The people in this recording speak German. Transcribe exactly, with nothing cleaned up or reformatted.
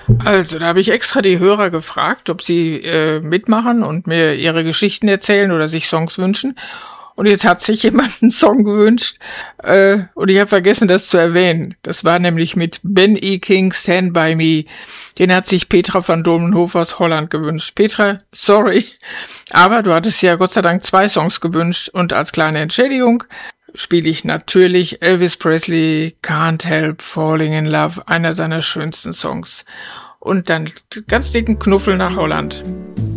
Also, da habe ich extra die Hörer gefragt, ob sie äh, mitmachen und mir ihre Geschichten erzählen oder sich Songs wünschen. Und jetzt hat sich jemand einen Song gewünscht äh, und ich habe vergessen, das zu erwähnen. Das war nämlich mit Ben E. King, Stand By Me. Den hat sich Petra van Domenhof aus Holland gewünscht. Petra, sorry, aber du hattest ja Gott sei Dank zwei Songs gewünscht und als kleine Entschädigung spiele ich natürlich Elvis Presley, Can't Help Falling in Love, einer seiner schönsten Songs. Und dann ganz dicken Knuffel nach Holland.